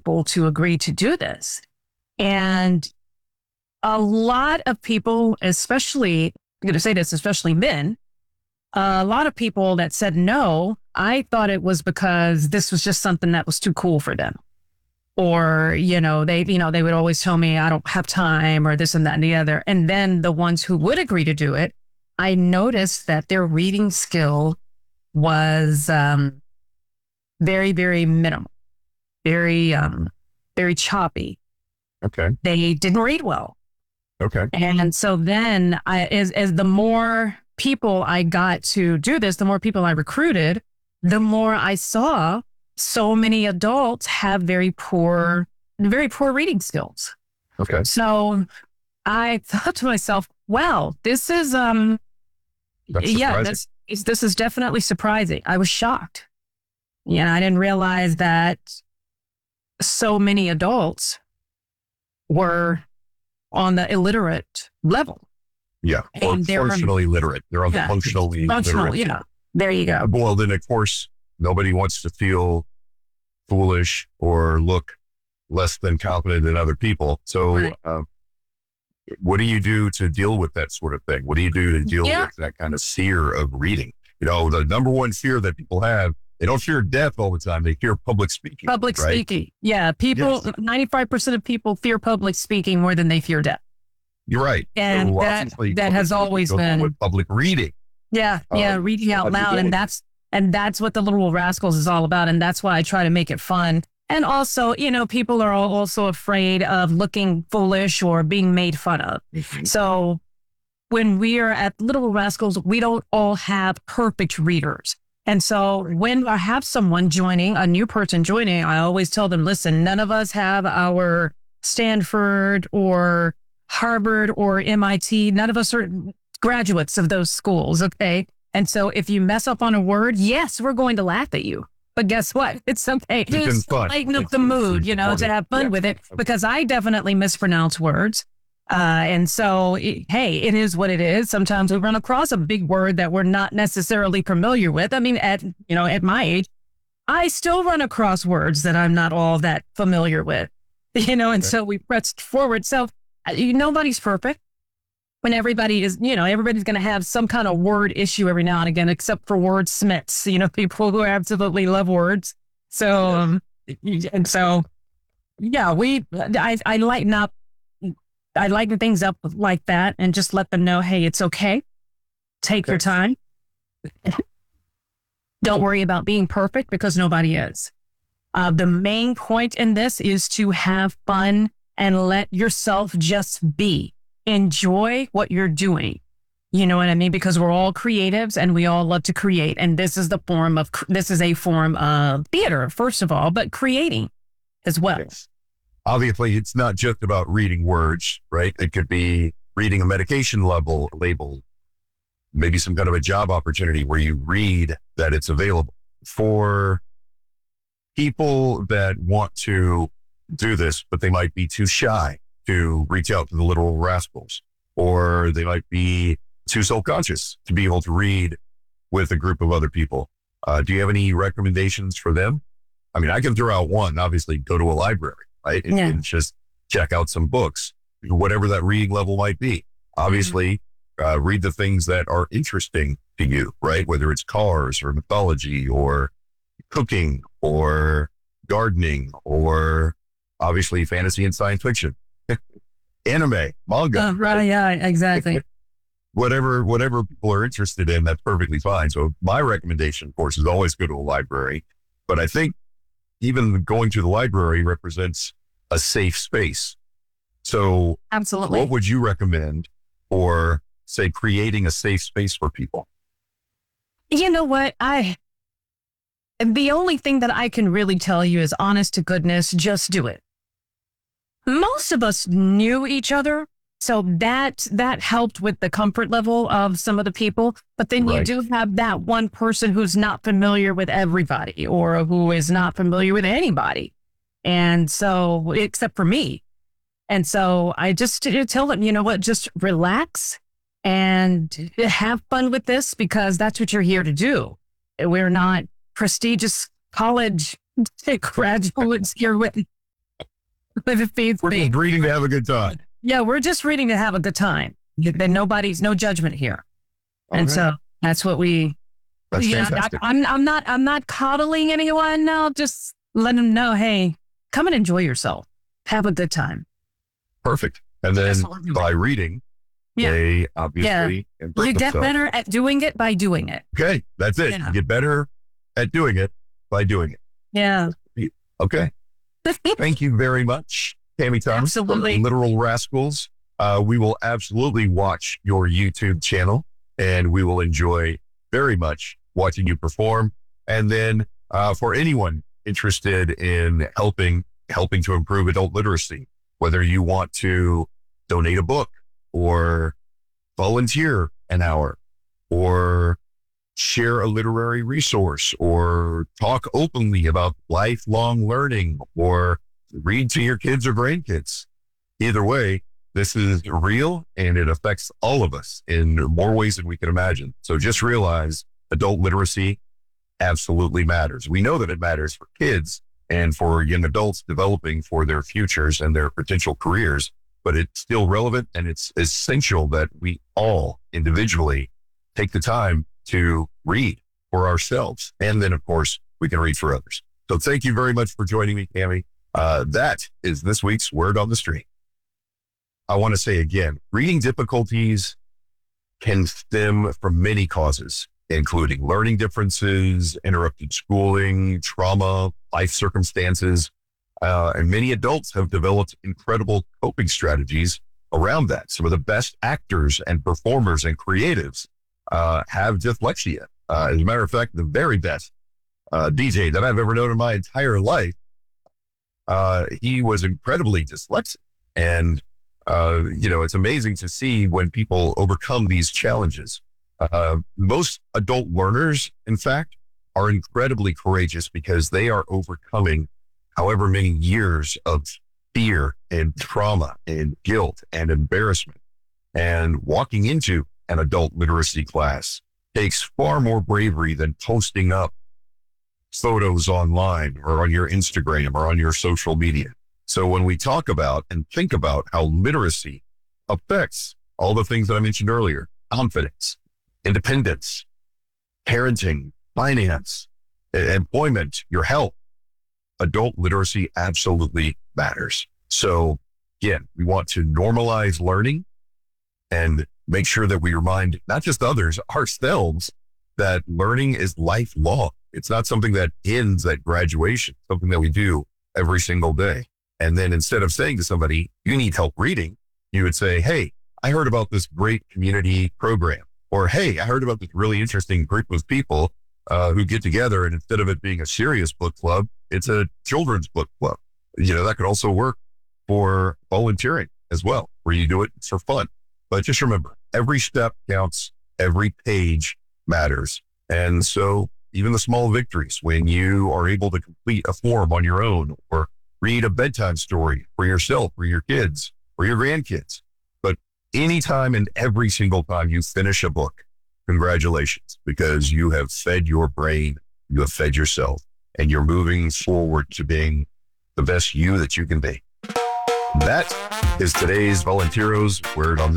people to agree to do this. And a lot of people, especially, I'm going to say this, especially men, a lot of people that said no, I thought it was because this was just something that was too cool for them. Or, they would always tell me I don't have time or this and that and the other. And then the ones who would agree to do it, I noticed that their reading skill was very, very minimal, very, very choppy. Okay. They didn't read well. Okay. And so then as the more people I got to do this, the more people I recruited, the more I saw so many adults have very poor reading skills. Okay. So I thought to myself, wow, this is, this is definitely surprising. I was shocked. I didn't realize that so many adults were on the illiterate level. Yeah. Or functionally literate. They're on the functionally literate. Yeah. There you go. Well, then of course, nobody wants to feel foolish or look less than competent than other people. So right. What do you do to deal with that sort of thing? What do you do to deal with that kind of fear of reading? The number one fear that people have, they don't fear death all the time. They fear public speaking. Speaking. Yeah. People, 95% of people fear public speaking more than they fear death. You're right. And so that has always been with public reading. Yeah. Reading out loud. And that's what the Literal Rascals is all about. And that's why I try to make it fun. And also, people are also afraid of looking foolish or being made fun of. Mm-hmm. So when we are at Literal Rascals, we don't all have perfect readers. And so when I have someone a new person joining, I always tell them, listen, none of us have our Stanford or Harvard or MIT. None of us are graduates of those schools. Okay. And so if you mess up on a word, yes, we're going to laugh at you. But guess what? It's okay. Just lighten up the mood, to have fun with it, because I definitely mispronounce words. And so, it is what it is. Sometimes we run across a big word that we're not necessarily familiar with. I mean, at my age, I still run across words that I'm not all that familiar with, and so we pressed forward. So nobody's perfect. When everybody's going to have some kind of word issue every now and again, except for wordsmiths, people who absolutely love words. So, I lighten up. I lighten things up like that and just let them know, hey, it's okay. Take your time. Don't worry about being perfect, because nobody is. The main point in this is to have fun and let yourself just be. Enjoy what you're doing. You know what I mean? Because we're all creatives and we all love to create. And this is a form of theater, first of all, but creating as well. Yes. Obviously, it's not just about reading words, right? It could be reading a medication label, maybe some kind of a job opportunity where you read that it's available. For people that want to do this, but they might be too shy to reach out to the Literal Rascals, or they might be too self-conscious to be able to read with a group of other people. Do you have any recommendations for them? I mean, I can throw out one, obviously go to a library, right? And just check out some books, whatever that reading level might be. Obviously, read the things that are interesting to you, right? Whether it's cars or mythology or cooking or gardening or obviously fantasy and science fiction. Anime, manga. Right, yeah, exactly. Whatever people are interested in, that's perfectly fine. So my recommendation, of course, is always go to a library. But I think even going to the library represents a safe space. So absolutely, what would you recommend for, say, creating a safe space for people? You know what? The only thing that I can really tell you is, honest to goodness, just do it. Most of us knew each other, so that helped with the comfort level of some of the people. But then you do have that one person who's not familiar with everybody, or who is not familiar with anybody. And so, except for me. And so I just tell them, you know what, just relax and have fun with this, because that's what you're here to do. We're not prestigious college graduates here with If it feeds We're me. just reading to have a good time. Yeah, we're just reading to have a good time. Then no judgment here. And Okay. so that's what we. That's Yeah, fantastic. I'm not coddling anyone. No, just let them know, hey, come and enjoy yourself. Have a good time. Perfect. And then That's what we're doing. by reading, Yeah. they obviously improve You get themselves. better at doing it by doing it. Okay, that's it. Yeah. You get better at doing it by doing it. Yeah. Okay. Thank you very much, Tammy Thomas. Absolutely. Literal Rascals. We will absolutely watch your YouTube channel, and we will enjoy very much watching you perform. And then for anyone interested in helping to improve adult literacy, whether you want to donate a book or volunteer an hour or share a literary resource or talk openly about lifelong learning or read to your kids or grandkids. Either way, this is real and it affects all of us in more ways than we can imagine. So just realize adult literacy absolutely matters. We know that it matters for kids and for young adults developing for their futures and their potential careers, but it's still relevant and it's essential that we all individually take the time to read for ourselves. And then, of course, we can read for others. So thank you very much for joining me, Tammy. That is this week's Word on the Street. I want to say again, reading difficulties can stem from many causes, including learning differences, interrupted schooling, trauma, life circumstances. And many adults have developed incredible coping strategies around that. Some of the best actors and performers and creatives have dyslexia. As a matter of fact, the very best DJ that I've ever known in my entire life, he was incredibly dyslexic. And, it's amazing to see when people overcome these challenges. Most adult learners, in fact, are incredibly courageous because they are overcoming however many years of fear and trauma and guilt and embarrassment. And walking into an adult literacy class takes far more bravery than posting up photos online or on your Instagram or on your social media. So when we talk about and think about how literacy affects all the things that I mentioned earlier, confidence, independence, parenting, finance, employment, your health, adult literacy absolutely matters. So again, we want to normalize learning and make sure that we remind not just others, ourselves, that learning is lifelong. It's not something that ends at graduation, something that we do every single day. And then instead of saying to somebody, you need help reading, you would say, hey, I heard about this great community program. Or, hey, I heard about this really interesting group of people who get together, and instead of it being a serious book club, it's a children's book club. That could also work for volunteering as well, where you do it for fun. But just remember, every step counts, every page matters. And so even the small victories, when you are able to complete a form on your own or read a bedtime story for yourself, for your kids, for your grandkids. But anytime and every single time you finish a book, congratulations, because you have fed your brain, you have fed yourself, and you're moving forward to being the best you that you can be. That is today's Volunteeros Word on the